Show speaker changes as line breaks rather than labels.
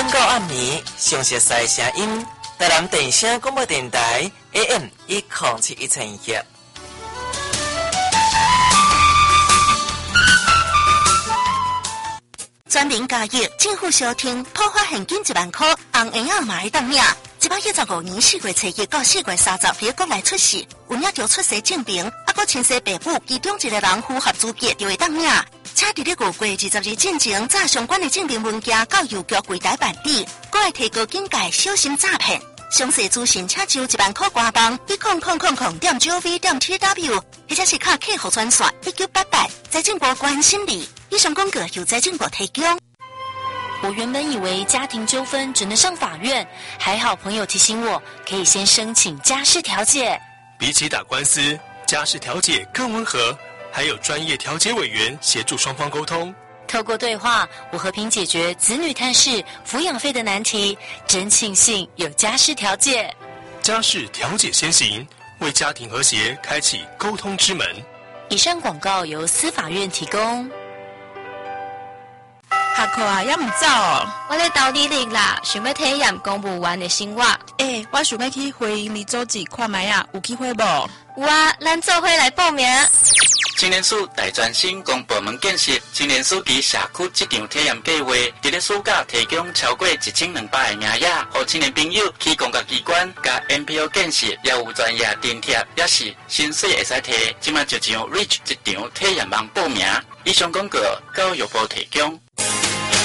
到暗暝，详细赛声音，台南电声广播电台 AM107121。
全民加入，政府小厅破发现金1万块，红婴儿嘛会当领。115年4月初1到4月30日国内出世，有领着出生证明，还佫亲生爸母，其中一个人符合资格就会当领。请伫咧5月20日进前，把相关的证明文件到邮局柜台办理，佫会提高警戒，小心诈骗。详细资讯请就1万块官网10000.gov.tw， 或者是卡客服专线1988，财政部关心你。以上广告由财政部提供。
我原本以为家庭纠纷只能上法院，还好朋友提醒我，可以先申请家事调解。
比起打官司，家事调解更温和，还有专业调解委员协助双方沟通。
透过对话，我和平解决子女探视、抚养费的难题，真庆幸有家事调解。
家事调解先行，为家庭和谐开启沟通之门。
以上广告由司法院提供。
下课啊，也唔走哦。
我咧斗地理啦，想要体验公务员的生活。
我想要去回营里组织看卖啊，有机会无？
有啊，咱做伙来报名。
青年署大专生公部门建设青年书记社区这场体验计划，伫咧暑假提供超过1200个名额，予青年朋友去公家机关、甲 NPO 建设，也有专业津贴，也是薪水会使摕。即马就上 Reach 这场体验网报名。以上广告教育部提供。